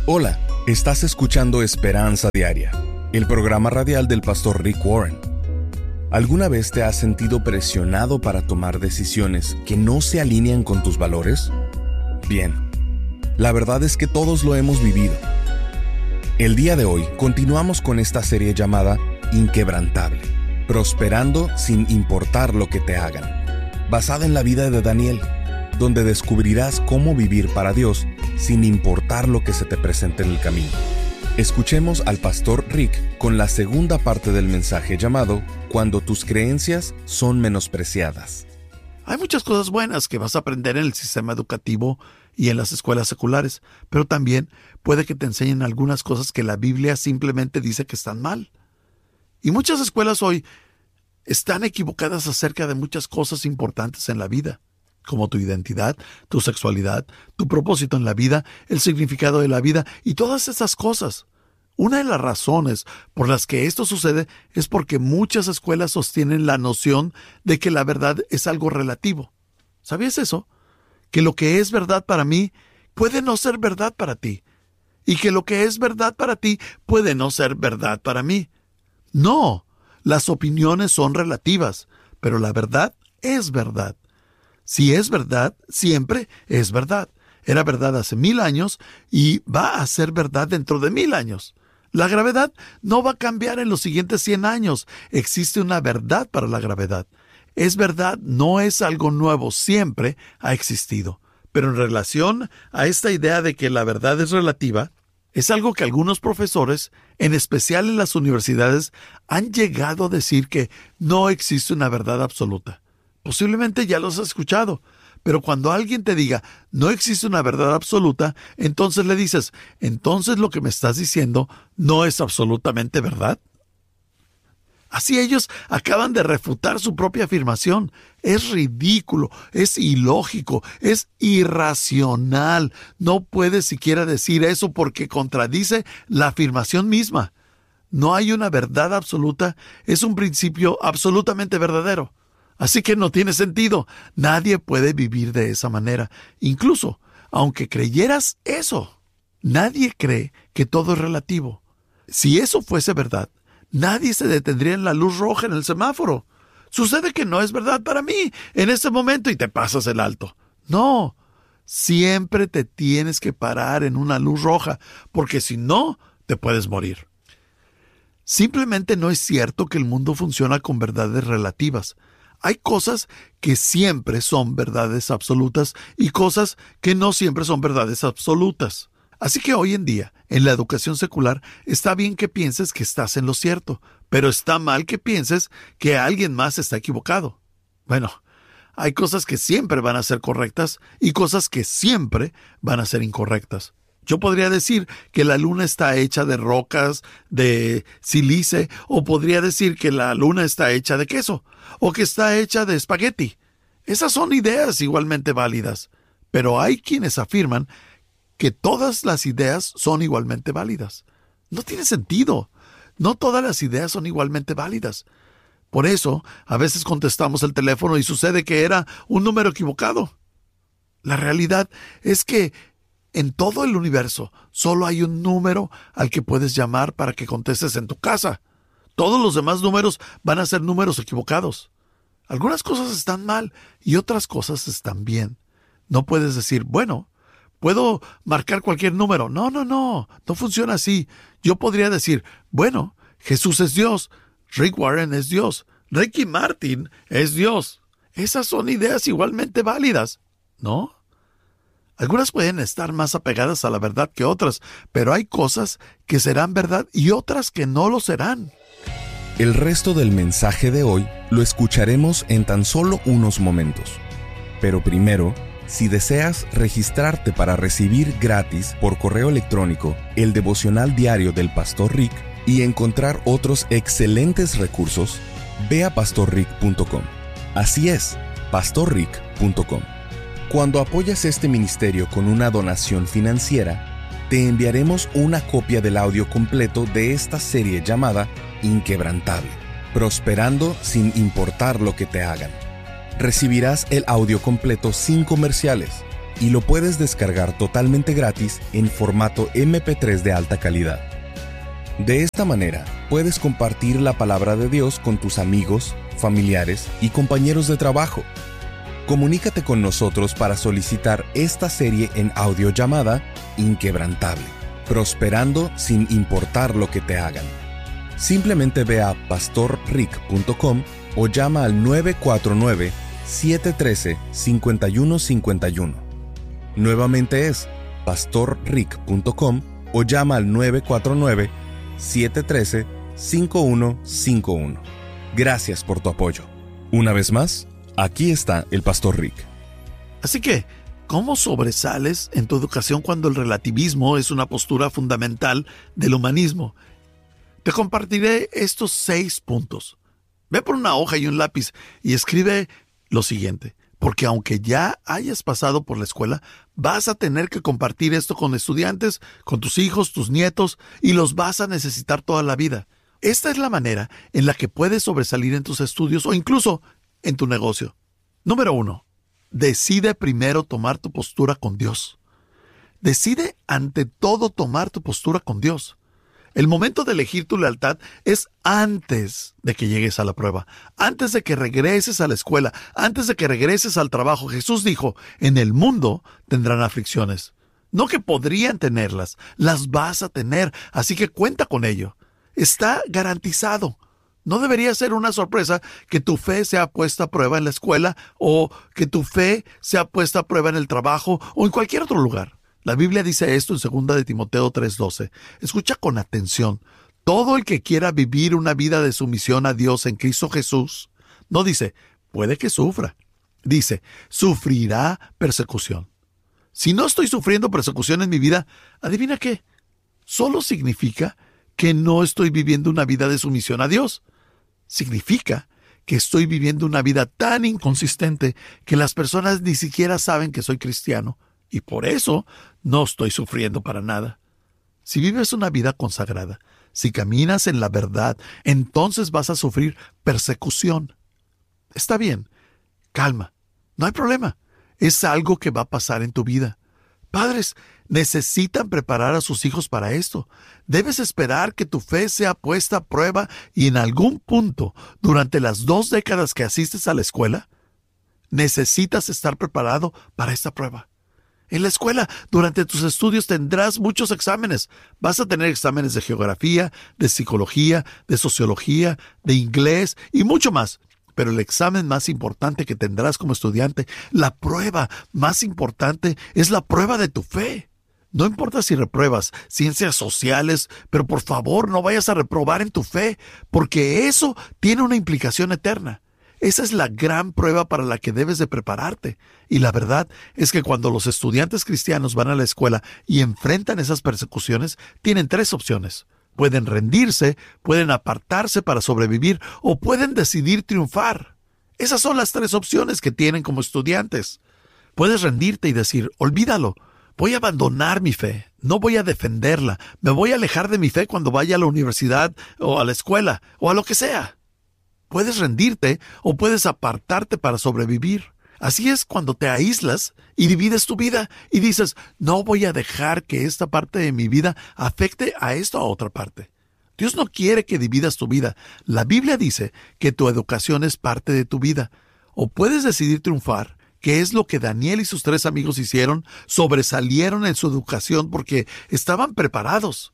Hola, estás escuchando Esperanza Diaria, el programa radial del pastor Rick Warren. ¿Alguna vez te has sentido presionado para tomar decisiones que no se alinean con tus valores? Bien, la verdad es que todos lo hemos vivido. El día de hoy continuamos con esta serie llamada Inquebrantable, prosperando sin importar lo que te hagan, basada en la vida de Daniel, donde descubrirás cómo vivir para Dios sin importar lo que se te presente en el camino. Escuchemos al pastor Rick con la segunda parte del mensaje llamado Cuando tus creencias son menospreciadas. Hay muchas cosas buenas que vas a aprender en el sistema educativo y en las escuelas seculares, pero también puede que te enseñen algunas cosas que la Biblia simplemente dice que están mal. Y muchas escuelas hoy están equivocadas acerca de muchas cosas importantes en la vida, como tu identidad, tu sexualidad, tu propósito en la vida, el significado de la vida y todas esas cosas. Una de las razones por las que esto sucede es porque muchas escuelas sostienen la noción de que la verdad es algo relativo. ¿Sabías eso? Que lo que es verdad para mí puede no ser verdad para ti. Y que lo que es verdad para ti puede no ser verdad para mí. No, las opiniones son relativas, pero la verdad es verdad. Si es verdad, siempre es verdad. Era verdad hace 1000 años y va a ser verdad dentro de 1000 años. La gravedad no va a cambiar en los siguientes 100 años. Existe una verdad para la gravedad. Es verdad, no es algo nuevo, siempre ha existido. Pero en relación a esta idea de que la verdad es relativa, es algo que algunos profesores, en especial en las universidades, han llegado a decir que no existe una verdad absoluta. Posiblemente ya los has escuchado, pero cuando alguien te diga no existe una verdad absoluta, entonces le dices, ¿entonces lo que me estás diciendo no es absolutamente verdad? Así ellos acaban de refutar su propia afirmación. Es ridículo, es ilógico, es irracional. No puedes siquiera decir eso porque contradice la afirmación misma. No hay una verdad absoluta, es un principio absolutamente verdadero. Así que no tiene sentido. Nadie puede vivir de esa manera. Incluso, aunque creyeras eso, nadie cree que todo es relativo. Si eso fuese verdad, nadie se detendría en la luz roja en el semáforo. Sucede que no es verdad para mí en este momento y te pasas el alto. No, siempre te tienes que parar en una luz roja, porque si no, te puedes morir. Simplemente no es cierto que el mundo funciona con verdades relativas. Hay cosas que siempre son verdades absolutas y cosas que no siempre son verdades absolutas. Así que hoy en día, en la educación secular, está bien que pienses que estás en lo cierto, pero está mal que pienses que alguien más está equivocado. Bueno, hay cosas que siempre van a ser correctas y cosas que siempre van a ser incorrectas. Yo podría decir que la luna está hecha de rocas, de sílice, o podría decir que la luna está hecha de queso, o que está hecha de espagueti. Esas son ideas igualmente válidas, pero hay quienes afirman que todas las ideas son igualmente válidas. No tiene sentido. No todas las ideas son igualmente válidas. Por eso, a veces contestamos el teléfono y sucede que era un número equivocado. La realidad es que en todo el universo solo hay un número al que puedes llamar para que contestes en tu casa. Todos los demás números van a ser números equivocados. Algunas cosas están mal y otras cosas están bien. No puedes decir, bueno, puedo marcar cualquier número. No funciona así. Yo podría decir, bueno, Jesús es Dios, Rick Warren es Dios, Ricky Martin es Dios. Esas son ideas igualmente válidas, ¿no? Algunas pueden estar más apegadas a la verdad que otras, pero hay cosas que serán verdad y otras que no lo serán. El resto del mensaje de hoy lo escucharemos en tan solo unos momentos. Pero primero, si deseas registrarte para recibir gratis por correo electrónico el devocional diario del Pastor Rick y encontrar otros excelentes recursos, ve a pastorrick.com. Así es, pastorrick.com. Cuando apoyas este ministerio con una donación financiera, te enviaremos una copia del audio completo de esta serie llamada Inquebrantable, prosperando sin importar lo que te hagan. Recibirás el audio completo sin comerciales, y lo puedes descargar totalmente gratis en formato MP3 de alta calidad. De esta manera, puedes compartir la palabra de Dios con tus amigos, familiares y compañeros de trabajo. Comunícate con nosotros para solicitar esta serie en audio llamada Inquebrantable, prosperando sin importar lo que te hagan. Simplemente ve a pastorrick.com o llama al 949-713-5151. Nuevamente es pastorrick.com o llama al 949-713-5151. Gracias por tu apoyo. Una vez más, aquí está el Pastor Rick. Así que, ¿cómo sobresales en tu educación cuando el relativismo es una postura fundamental del humanismo? Te compartiré estos 6 puntos. Ve por una hoja y un lápiz y escribe lo siguiente. Porque aunque ya hayas pasado por la escuela, vas a tener que compartir esto con estudiantes, con tus hijos, tus nietos, y los vas a necesitar toda la vida. Esta es la manera en la que puedes sobresalir en tus estudios o incluso en tu negocio. Número 1. Decide primero tomar tu postura con Dios. Decide ante todo tomar tu postura con Dios. El momento de elegir tu lealtad es antes de que llegues a la prueba, antes de que regreses a la escuela, antes de que regreses al trabajo. Jesús dijo, en el mundo tendrán aflicciones. No que podrían tenerlas, las vas a tener, así que cuenta con ello. Está garantizado. No debería ser una sorpresa que tu fe sea puesta a prueba en la escuela o que tu fe sea puesta a prueba en el trabajo o en cualquier otro lugar. La Biblia dice esto en 2 de Timoteo 3:12. Escucha con atención. Todo el que quiera vivir una vida de sumisión a Dios en Cristo Jesús, no dice, puede que sufra. Dice, sufrirá persecución. Si no estoy sufriendo persecución en mi vida, ¿adivina qué? Solo significa que no estoy viviendo una vida de sumisión a Dios. Significa que estoy viviendo una vida tan inconsistente que las personas ni siquiera saben que soy cristiano. Y por eso no estoy sufriendo para nada. Si vives una vida consagrada, si caminas en la verdad, entonces vas a sufrir persecución. Está bien, calma, no hay problema. Es algo que va a pasar en tu vida. Padres necesitan preparar a sus hijos para esto. Debes esperar que tu fe sea puesta a prueba y en algún punto, durante las 2 décadas que asistes a la escuela, necesitas estar preparado para esta prueba. En la escuela, durante tus estudios tendrás muchos exámenes. Vas a tener exámenes de geografía, de psicología, de sociología, de inglés y mucho más. Pero el examen más importante que tendrás como estudiante, la prueba más importante, es la prueba de tu fe. No importa si repruebas ciencias sociales, pero por favor no vayas a reprobar en tu fe, porque eso tiene una implicación eterna. Esa es la gran prueba para la que debes de prepararte. Y la verdad es que cuando los estudiantes cristianos van a la escuela y enfrentan esas persecuciones, tienen 3 opciones. Pueden rendirse, pueden apartarse para sobrevivir o pueden decidir triunfar. Esas son las 3 opciones que tienen como estudiantes. Puedes rendirte y decir, olvídalo, voy a abandonar mi fe, no voy a defenderla, me voy a alejar de mi fe cuando vaya a la universidad o a la escuela o a lo que sea. Puedes rendirte o puedes apartarte para sobrevivir. Así es cuando te aíslas y divides tu vida y dices, no voy a dejar que esta parte de mi vida afecte a esta otra parte. Dios no quiere que dividas tu vida. La Biblia dice que tu educación es parte de tu vida. O puedes decidir triunfar, que es lo que Daniel y sus 3 amigos hicieron, sobresalieron en su educación porque estaban preparados.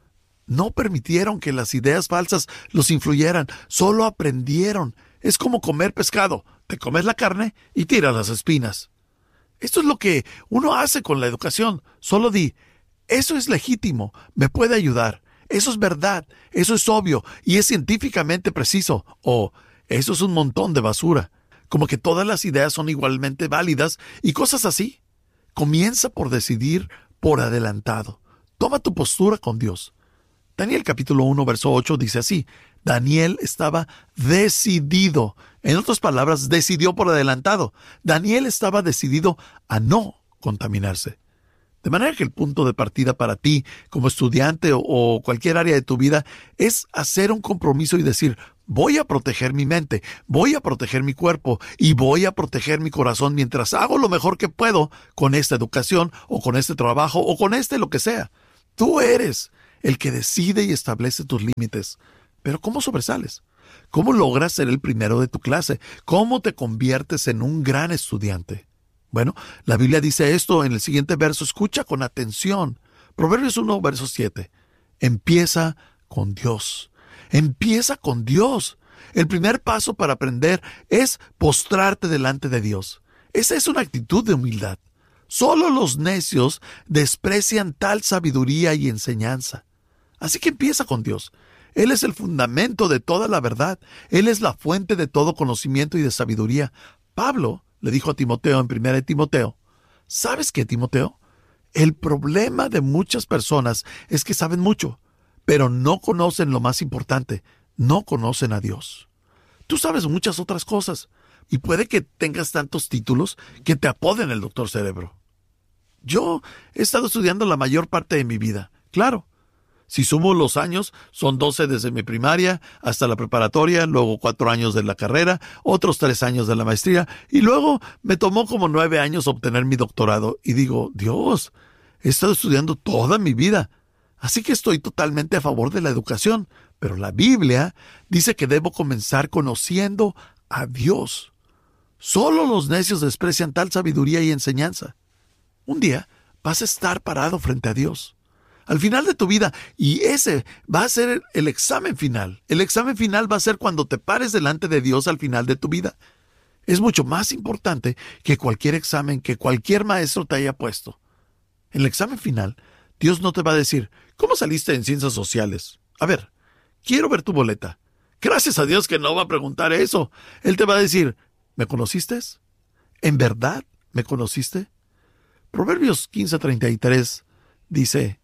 No permitieron que las ideas falsas los influyeran, solo aprendieron. Es como comer pescado, te comes la carne y tiras las espinas. Esto es lo que uno hace con la educación. Solo di, eso es legítimo, me puede ayudar, eso es verdad, eso es obvio y es científicamente preciso, o eso es un montón de basura, como que todas las ideas son igualmente válidas y cosas así. Comienza por decidir por adelantado. Toma tu postura con Dios. Daniel capítulo 1, verso 8 dice así, Daniel estaba decidido. En otras palabras, decidió por adelantado. Daniel estaba decidido a no contaminarse. De manera que el punto de partida para ti, como estudiante o cualquier área de tu vida, es hacer un compromiso y decir, Voy a proteger mi mente, voy a proteger mi cuerpo y voy a proteger mi corazón mientras hago lo mejor que puedo con esta educación o con este trabajo o con lo que sea. Tú eres el que decide y establece tus límites. Pero ¿cómo sobresales? ¿Cómo logras ser el primero de tu clase? ¿Cómo te conviertes en un gran estudiante? Bueno, la Biblia dice esto en el siguiente verso. Escucha con atención. Proverbios 1, verso 7. Empieza con Dios. Empieza con Dios. El primer paso para aprender es postrarte delante de Dios. Esa es una actitud de humildad. Solo los necios desprecian tal sabiduría y enseñanza. Así que empieza con Dios. Él es el fundamento de toda la verdad. Él es la fuente de todo conocimiento y de sabiduría. Pablo le dijo a Timoteo en 1 Timoteo, ¿sabes qué, Timoteo? El problema de muchas personas es que saben mucho, pero no conocen lo más importante, no conocen a Dios. Tú sabes muchas otras cosas, y puede que tengas tantos títulos que te apoden el doctor Cerebro. Yo he estado estudiando la mayor parte de mi vida, claro. Si sumo los años, son 12 desde mi primaria hasta la preparatoria, luego 4 años de la carrera, otros 3 años de la maestría, y luego me tomó como 9 años obtener mi doctorado. Y digo, Dios, he estado estudiando toda mi vida. Así que estoy totalmente a favor de la educación, pero la Biblia dice que debo comenzar conociendo a Dios. Solo los necios desprecian tal sabiduría y enseñanza. Un día vas a estar parado frente a Dios, al final de tu vida, y ese va a ser el examen final. El examen final va a ser cuando te pares delante de Dios al final de tu vida. Es mucho más importante que cualquier examen que cualquier maestro te haya puesto. En el examen final, Dios no te va a decir, ¿cómo saliste en ciencias sociales? A ver, quiero ver tu boleta. Gracias a Dios que no va a preguntar eso. Él te va a decir, ¿me conociste? ¿En verdad me conociste? Proverbios 15:33 dice,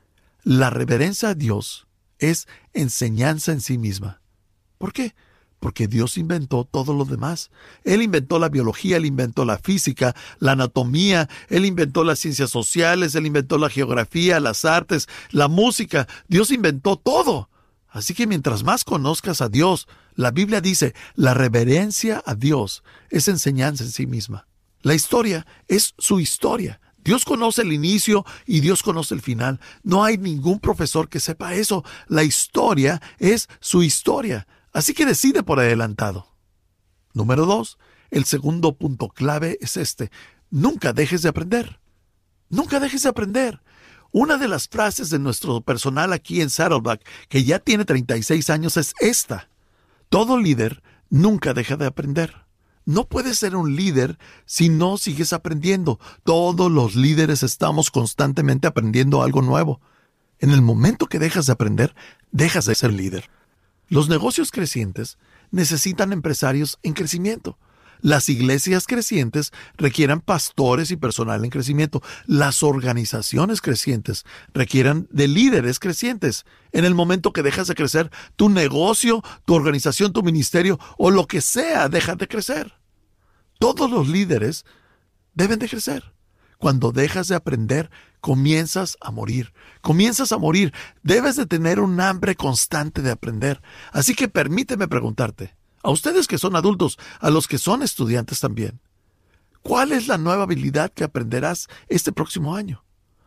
la reverencia a Dios es enseñanza en sí misma. ¿Por qué? Porque Dios inventó todo lo demás. Él inventó la biología, Él inventó la física, la anatomía, Él inventó las ciencias sociales, Él inventó la geografía, las artes, la música. Dios inventó todo. Así que mientras más conozcas a Dios, la Biblia dice, la reverencia a Dios es enseñanza en sí misma. La historia es su historia. Dios conoce el inicio y Dios conoce el final. No hay ningún profesor que sepa eso. La historia es su historia. Así que decide por adelantado. Número 2, el segundo punto clave es este. Nunca dejes de aprender. Nunca dejes de aprender. Una de las frases de nuestro personal aquí en Saddleback, que ya tiene 36 años, es esta. Todo líder nunca deja de aprender. No puedes ser un líder si no sigues aprendiendo. Todos los líderes estamos constantemente aprendiendo algo nuevo. En el momento que dejas de aprender, dejas de ser líder. Los negocios crecientes necesitan empresarios en crecimiento. Las iglesias crecientes requieren pastores y personal en crecimiento. Las organizaciones crecientes requieren de líderes crecientes. En el momento que dejas de crecer, tu negocio, tu organización, tu ministerio o lo que sea deja de crecer. Todos los líderes deben de crecer. Cuando dejas de aprender, comienzas a morir. Comienzas a morir. Debes de tener un hambre constante de aprender. Así que permíteme preguntarte, a ustedes que son adultos, a los que son estudiantes también, ¿cuál es la nueva habilidad que aprenderás este próximo año?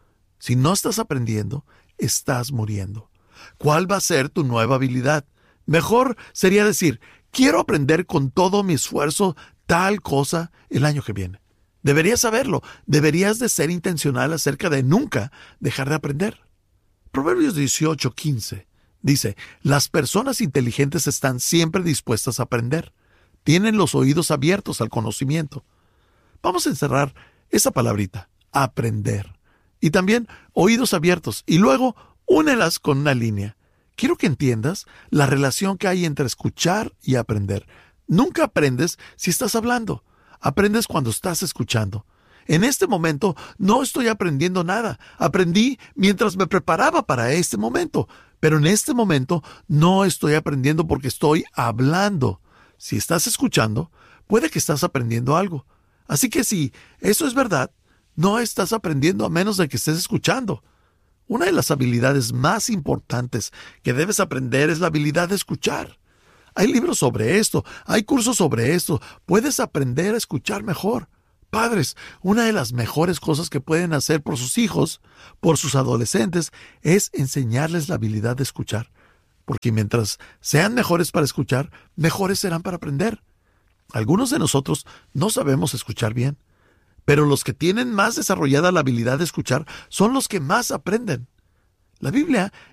Si no estás aprendiendo, estás muriendo. ¿Cuál va a ser tu nueva habilidad? Mejor sería decir, quiero aprender con todo mi esfuerzo tal cosa el año que viene. Deberías saberlo. Deberías de ser intencional acerca de nunca dejar de aprender. Proverbios 18:15 dice, las personas inteligentes están siempre dispuestas a aprender. Tienen los oídos abiertos al conocimiento. Vamos a encerrar esa palabrita, aprender. Y también oídos abiertos. Y luego únelas con una línea. Quiero que entiendas la relación que hay entre escuchar y aprender. Nunca aprendes si estás hablando. Aprendes cuando estás escuchando. En este momento no estoy aprendiendo nada. Aprendí mientras me preparaba para este momento. Pero en este momento no estoy aprendiendo porque estoy hablando. Si estás escuchando, puede que estás aprendiendo algo. Así que si eso es verdad, no estás aprendiendo a menos de que estés escuchando. Una de las habilidades más importantes que debes aprender es la habilidad de escuchar. Hay libros sobre esto, hay cursos sobre esto. Puedes aprender a escuchar mejor. Padres, una de las mejores cosas que pueden hacer por sus hijos, por sus adolescentes, es enseñarles la habilidad de escuchar. Porque mientras sean mejores para escuchar, mejores serán para aprender. Algunos de nosotros no sabemos escuchar bien, pero los que tienen más desarrollada la habilidad de escuchar son los que más aprenden. La Biblia